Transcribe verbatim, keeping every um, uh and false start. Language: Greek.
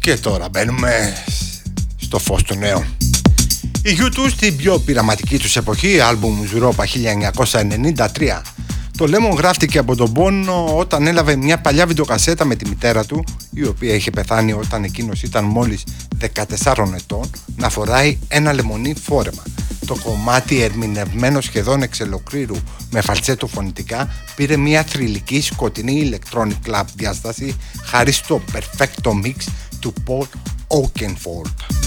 Και τώρα μπαίνουμε στο φως του νέου. Οι γιου τού στην πιο πειραματική τους εποχή, άλμπουμ Europa χίλια εννιακόσια ενενήντα τρία. Το Lemon γράφτηκε από τον πόνο όταν έλαβε μια παλιά βιντεοκασέτα με τη μητέρα του, η οποία είχε πεθάνει όταν εκείνος ήταν μόλις δεκατεσσάρων ετών, να φοράει ένα λεμονί φόρεμα. Το κομμάτι, ερμηνευμένο σχεδόν εξ ολοκλήρου με φαλτσέτο φωνητικά, πήρε μια θρυλική σκοτεινή electronic club διάσταση χάρη στο perfecto mix του Paul Oakenfold.